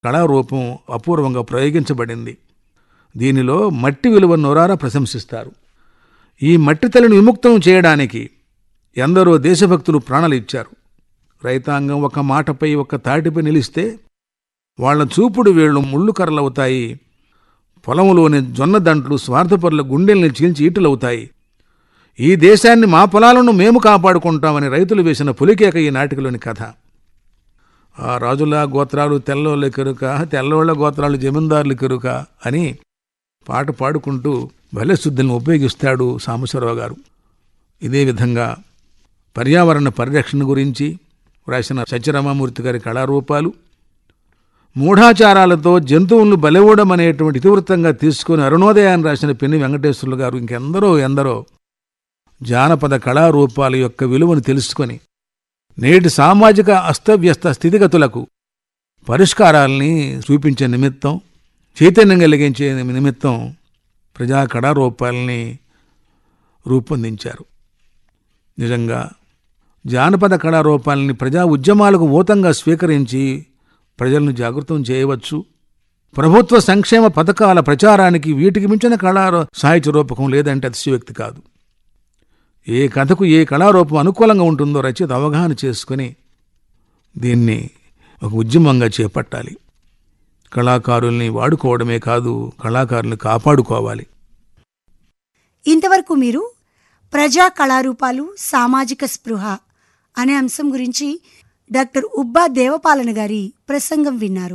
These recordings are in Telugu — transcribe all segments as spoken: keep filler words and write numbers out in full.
కళారూపం అపూర్వంగా ప్రయోగించబడింది. దీనిలో మట్టి విలువ నొరారా ప్రశంసిస్తారు. ఈ మట్టి తల్లిని విముక్తం చేయడానికి ఎందరో దేశభక్తులు ప్రాణాలు ఇచ్చారు. రైతాంగం ఒక మాటపై ఒక తాటిపై నిలిస్తే వాళ్ల చూపుడు వేళ్లు ముళ్ళు కర్రలవుతాయి. పొలంలోని జొన్న దంట్లు స్వార్థపరుల గుండెల్ని చీల్చి ఈటలవుతాయి. ఈ దేశాన్ని మా పొలాలను మేము కాపాడుకుంటామని రైతులు వేసిన పులికేక ఈ నాటికలోని కథ. ఆ రాజుల గోత్రాలు తెల్లోళ్ళ కెరుక, తెల్లోళ్ల గోత్రాలు జమీందారుల కెరుక అని పాట పాడుకుంటూ భలే శుద్ధులను ఉపయోగిస్తాడు సాంబశివరావు గారు. ఇదే విధంగా పర్యావరణ పరిరక్షణ గురించి రాసిన సత్యరామమూర్తి గారి కళారూపాలు, మూఢాచారాలతో జంతువులను బలివ్వడం అనేటువంటి ఇతివృత్తంగా తీసుకుని అరుణోదయాన్ని రాసిన పిన్ని వెంకటేశ్వర్లు గారు, ఇంకెందరో ఎందరో జానపద కళారూపాల యొక్క విలువను తెలుసుకొని నేటి సామాజిక అస్తవ్యస్త స్థితిగతులకు పరిష్కారాల్ని చూపించే నిమిత్తం, చైతన్యం కలిగించే నిమిత్తం ప్రజా కళారూపాలని రూపొందించారు. నిజంగా జానపద కళారూపాలని ప్రజా ఉద్యమాలకు ఊతంగా స్వీకరించి ప్రజలను జాగృతం చేయవచ్చు. ప్రభుత్వ సంక్షేమ పథకాల ప్రచారానికి వీటికి మించిన కళా సాహిత్య రూపకం లేదంటే అతిశయోక్తి కాదు. ఏ కథకు ఏ కళారూపం అనుకూలంగా ఉంటుందో రచయిత అవగాహన చేసుకుని దీన్ని ఒక ఉద్యమంగా చేపట్టాలి. కళాకారుల్ని వాడుకోవడమే కాదు, కళాకారుల్ని కాపాడుకోవాలి. ఇంతవరకు మీరు ప్రజా కళారూపాలు, సామాజిక స్పృహ అనే అంశం గురించి డాక్టర్ ఉబ్బా దేవపాలన గారి ప్రసంగం విన్నారు.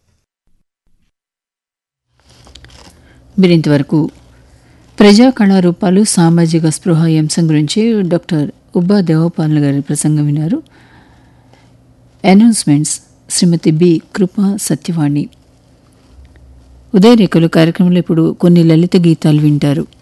మీరింతవరకు ప్రజా కళారూపాలు, సామాజిక స్పృహ అంశం గురించి డాక్టర్ ఉబ్బా దేవపాలన గారి ప్రసంగం విన్నారు. అనౌన్స్మెంట్స్ శ్రీమతి బి కృపా సత్యవాణి. ఉదయరేఖలు కార్యక్రమంలో ఇప్పుడు కొన్ని లలిత గీతాలు వింటారు.